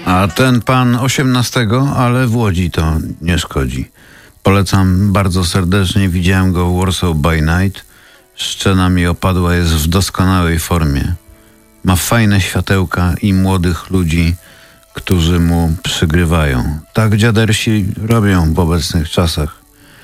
A ten pan 18, ale w Łodzi to nie szkodzi. Polecam bardzo serdecznie, widziałem go w Warsaw by Night. Szczena mi opadła, jest w doskonałej formie. Ma fajne światełka i młodych ludzi, którzy mu przygrywają. Tak dziadersi robią w obecnych czasach.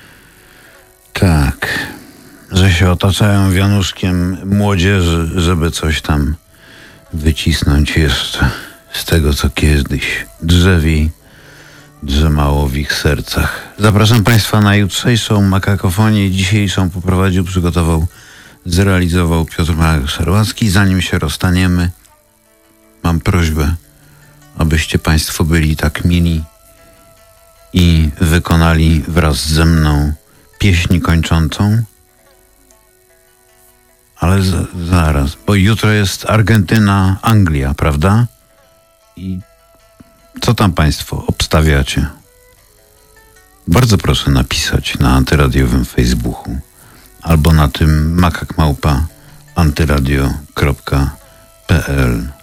Tak, że się otaczają wianuszkiem młodzieży, żeby coś tam wycisnąć jeszcze z tego, co kiedyś drzemało w ich sercach. Zapraszam Państwa na jutrzejszą makakofonię. Dzisiejszą poprowadził, przygotował, zrealizował Piotr Szarłacki. Zanim się rozstaniemy, mam prośbę, abyście Państwo byli tak mili i wykonali wraz ze mną pieśń kończącą. Ale zaraz, bo jutro jest Argentyna, Anglia, prawda? I co tam Państwo obstawiacie? Bardzo proszę napisać na antyradiowym Facebooku albo na tym makakmałpa.antyradio.pl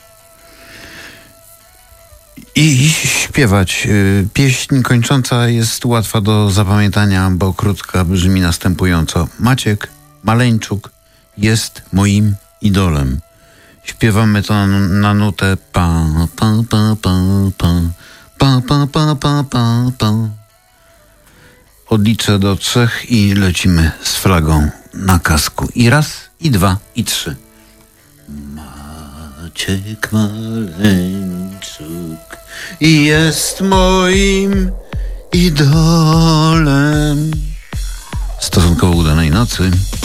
i śpiewać. Pieśń kończąca jest łatwa do zapamiętania, bo krótka, brzmi następująco. Maciek Maleńczuk jest moim idolem. Śpiewamy to na nutę pa pa pa pa pa pa pa pa pa pa pa. Odliczę do 3 i lecimy z flagą na kasku. I raz, i 2, i 3. Maciek Maleńczuk jest moim idolem. Stosunkowo udanej nocy.